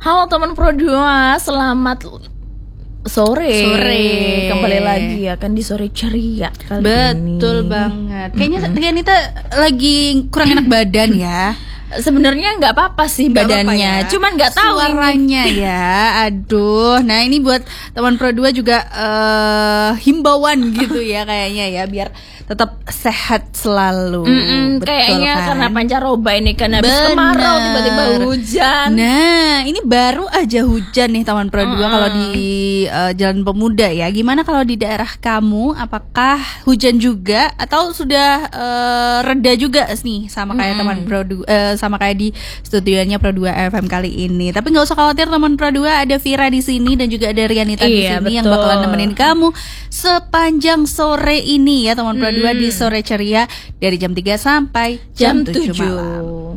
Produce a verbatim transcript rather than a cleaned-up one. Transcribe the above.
Halo teman Pro dua, selamat sore. Sore. Kembali lagi ya kan di Sore Ceria kali Betul ini. banget. Kayaknya mm-hmm. Rianita lagi kurang enak badan ya. Sebenarnya nggak apa-apa sih gak badannya, ya. cuman nggak tahu suaranya ya. Aduh, nah ini buat teman Pro dua juga uh, himbauan gitu ya kayaknya ya, biar tetap sehat selalu. Mm-mm, kayaknya kan? Karena pancaroba ini kan habis Bener. kemarau tiba-tiba hujan. Nah, ini baru aja hujan nih teman Pro dua uh-uh. kalau di uh, Jalan Pemuda ya. Gimana kalau di daerah kamu? Apakah hujan juga atau sudah uh, reda juga nih sama kayak mm-hmm. teman Pro dua uh, sama kayak di studionya Pro dua F M kali ini. Tapi nggak usah khawatir teman Pro dua, ada Vira di sini dan juga ada Rianita iya, di sini betul. yang bakalan nemenin kamu sepanjang sore ini ya teman Pro dua hmm. di Sore Ceria dari jam tiga sampai jam, jam tujuh malam.